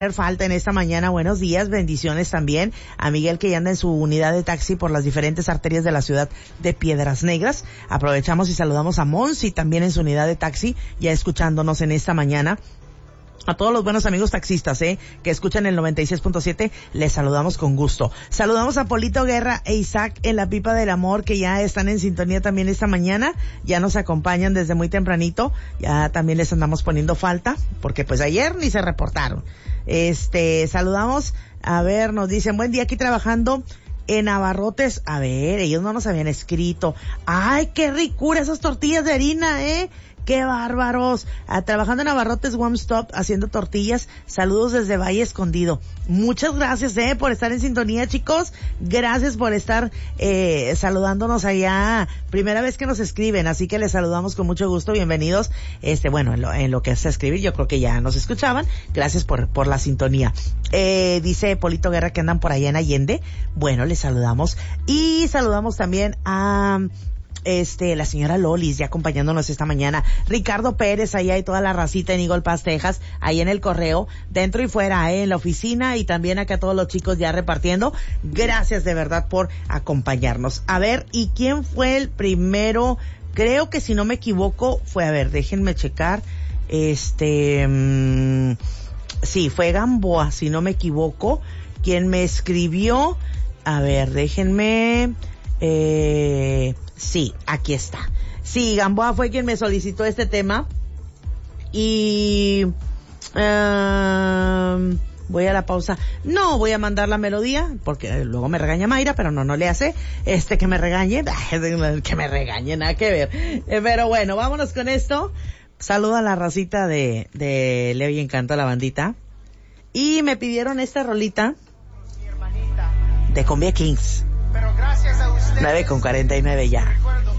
falta en esta mañana. Buenos días, bendiciones también a Miguel, que ya anda en su unidad de taxi por las diferentes arterias de la ciudad de Piedras Negras. Aprovechamos y saludamos a Monsi también en su unidad de taxi, ya escuchándonos en esta mañana. A todos los buenos amigos taxistas, que escuchan el 96.7, les saludamos con gusto. Saludamos a Polito Guerra e Isaac en la Pipa del Amor, que ya están en sintonía también esta mañana, ya nos acompañan desde muy tempranito, ya también les andamos poniendo falta, porque pues ayer ni se reportaron. Saludamos, a ver, nos dicen, buen día aquí trabajando en Abarrotes. A ver, ellos no nos habían escrito. Ay, qué ricura esas tortillas de harina, ¡qué bárbaros! Trabajando en Abarrotes One Stop, haciendo tortillas. Saludos desde Valle Escondido. Muchas gracias, por estar en sintonía, chicos. Gracias por estar, saludándonos allá. Primera vez que nos escriben, así que les saludamos con mucho gusto. Bienvenidos. En lo que es escribir, yo creo que ya nos escuchaban. Gracias por la sintonía. Dice Polito Guerra que andan por allá en Allende. Bueno, les saludamos. Y saludamos también a la señora Lolis, ya acompañándonos esta mañana. Ricardo Pérez, allá y toda la racita en Eagle Pass, Texas, ahí en el correo, dentro y fuera, en la oficina, y también acá todos los chicos ya repartiendo. Gracias de verdad por acompañarnos. A ver, ¿y quién fue el primero? Creo que si no me equivoco fue, a ver, déjenme checar, sí, fue Gamboa, si no me equivoco, quien me escribió. A ver, déjenme, sí, aquí está. Sí, Gamboa fue quien me solicitó este tema. Y voy a la pausa. No voy a mandar la melodía, porque luego me regaña Mayra, pero no le hace que me regañe. Que me regañe, nada que ver. Pero bueno, vámonos con esto. Saludo a la racita de Leo y Encanto, la bandita. Y me pidieron esta rolita de Cumbia Kings. Pero gracias a ustedes, 9:49 ya.